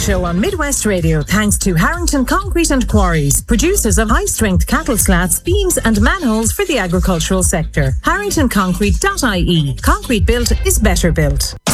Show on Midwest Radio thanks to Harrington Concrete and Quarries, producers of high-strength cattle slats, beams and manholes for the agricultural sector. HarringtonConcrete.ie. Concrete built is better built.